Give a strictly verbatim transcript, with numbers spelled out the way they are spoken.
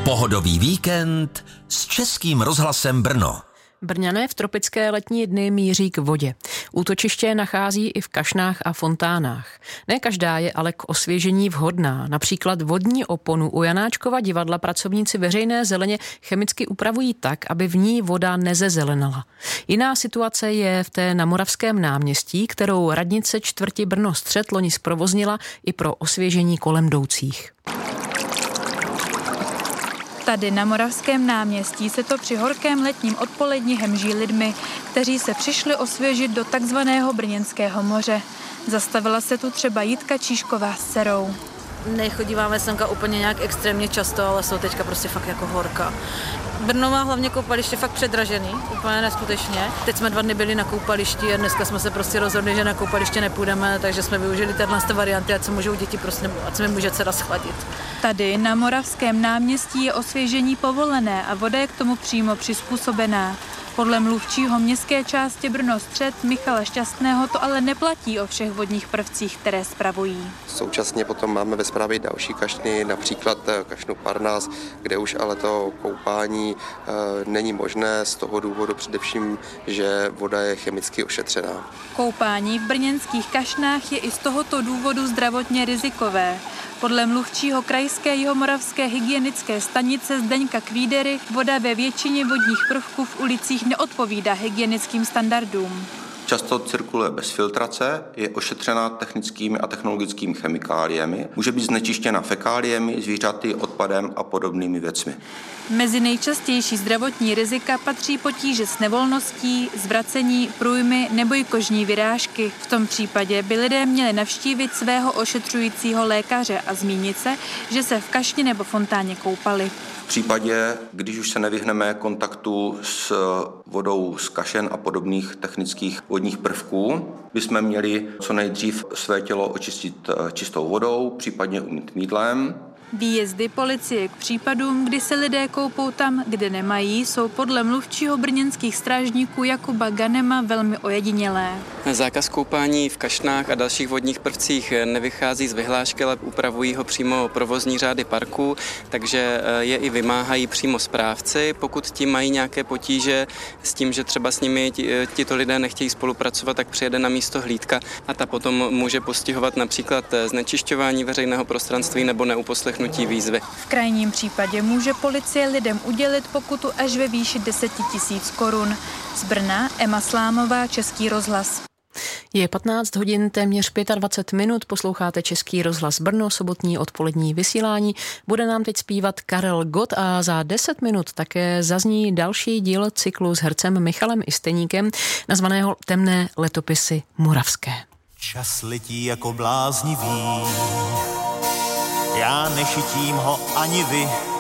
Pohodový víkend s Českým rozhlasem Brno. Brňané v tropické letní dny míří k vodě. Útočiště nachází i v kašnách a fontánách. Ne každá je ale k osvěžení vhodná. Například vodní oponu u Janáčkova divadla pracovníci veřejné zeleně chemicky upravují tak, aby v ní voda nezezelenala. Jiná situace je v té na Moravském náměstí, kterou radnice čtvrti Brno Střed loni zprovoznila i pro osvěžení kolem jdoucích. Tady na Moravském náměstí se to při horkém letním odpoledni hemží lidmi, kteří se přišli osvěžit do takzvaného Brněnského moře. Zastavila se tu třeba Jitka Číšková s dcerou. Nechodíváme semka úplně nějak extrémně často, ale jsou teďka prostě fakt jako horka. Brno má hlavně koupaliště fakt předražený, úplně neskutečně. Teď jsme dva dny byli na koupališti a dneska jsme se prostě rozhodli, že na koupaliště nepůjdeme, takže jsme využili téhle varianty, ať se můžou děti prostě, nebo ať se mi může dcera schladit. Tady na Moravském náměstí je osvěžení povolené a voda je k tomu přímo přizpůsobená. Podle mluvčího městské části Brno Střed Michala Šťastného to ale neplatí o všech vodních prvcích, které spravují. Současně potom máme ve správě další kašny, například kašnu Parnás, kde už ale to koupání e, není možné z toho důvodu především, že voda je chemicky ošetřená. Koupání v brněnských kašnách je i z tohoto důvodu zdravotně rizikové. Podle mluvčího krajské jihomoravské hygienické stanice Zdeňka Kvídery voda ve většině vodních prvků v ulicích neodpovídá hygienickým standardům. Často cirkuluje bez filtrace, je ošetřena technickými a technologickými chemikáliemi, může být znečištěna fekáliemi, zvířaty, odpadem a podobnými věcmi. Mezi nejčastější zdravotní rizika patří potíže s nevolností, zvracení, průjmy nebo i kožní vyrážky. V tom případě by lidé měli navštívit svého ošetřujícího lékaře a zmínit se, že se v kašni nebo fontáně koupali. V případě, když už se nevyhneme kontaktu s vodou z kašen a podobných technických vodních prvků, bychom měli co nejdřív své tělo očistit čistou vodou, případně umýt mýdlem. Výjezdy policie k případům, kdy se lidé koupou tam, kde nemají, jsou podle mluvčího brněnských strážníků Jakuba Ganema velmi ojedinělé. Zákaz koupání v kašnách a dalších vodních prvcích nevychází z vyhlášky, ale upravují ho přímo provozní řády parku, takže je i vymáhají přímo správci. Pokud ti mají nějaké potíže s tím, že třeba s nimi tito lidé nechtějí spolupracovat, tak přijede na místo hlídka a ta potom může postihovat například znečišťování veřejného prostranství nebo neuposlech výzvy. V krajním případě může policie lidem udělit pokutu až ve výši deset tisíc korun. Z Brna Emma Slámová, Český rozhlas. Je patnáct hodin, téměř dvacet pět minut, posloucháte Český rozhlas Brno, sobotní odpolední vysílání. Bude nám teď zpívat Karel Gott a za deset minut také zazní další díl cyklu s hercem Michalem Isteníkem, nazvaného Temné letopisy moravské. Čas letí jako bláznivý, já nešitím ho ani vy,